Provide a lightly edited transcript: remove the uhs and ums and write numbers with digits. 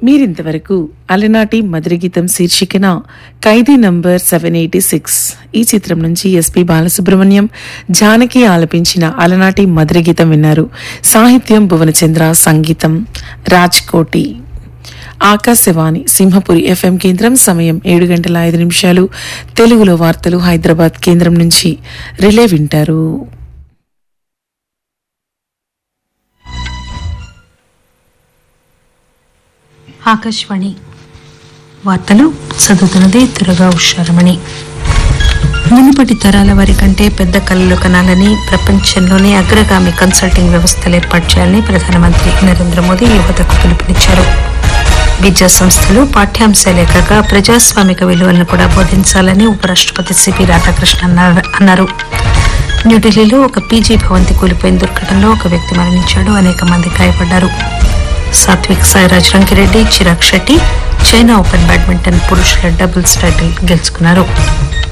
మీరింతవరకు అలనాటి మధుర గీతం శీర్షికన ఖైదీ నంబర్ 786 ఈ చిత్రం నుంచి ఎస్పి బాలసుబ్రహ్మణ్యం జానకి ఆలపించిన అలనాటి మధుర గీతం విన్నారు. సాహిత్యం భువనచంద్ర, సంగీతం రాజ్కోటి. ఆకాశవాణి సింహపురి ఎఫ్ఎం కేంద్రం. సమయం 7:05. తెలుగులో వార్తలు హైదరాబాద్ కేంద్రం నుంచి రిలే వింటారు. ఆకాశవాణి వార్తలు చదువుతున్నది దుర్గా ఉషారమణి. మునుపటి తరాల వారి కంటే పెద్ద కళలు కనాలని, ప్రపంచంలోనే అగ్రగామి కన్సల్టింగ్ వ్యవస్థలు ఏర్పాటు చేయాలని ప్రధానమంత్రి నరేంద్ర మోదీ యువతకు పిలుపునిచ్చారు. విద్యా సంస్థలు పాఠ్యాంశాలే కాక ప్రజాస్వామిక విలువలను కూడా బోధించాలని ఉపరాష్ట్రపతి సిపి రాధాకృష్ణ అన్నారు. న్యూఢిల్లీలో ఒక పీజీ భవంతి కూలిపోయిన దుర్ఘటనలో ఒక వ్యక్తి మరణించాడు, అనేక మంది గాయపడ్డారు. Satvik Sairaj Rankireddy, Chirag Shetty China open badminton పురుషుల డబుల్స్ టైటిల్ గెలుచుకున్నారు.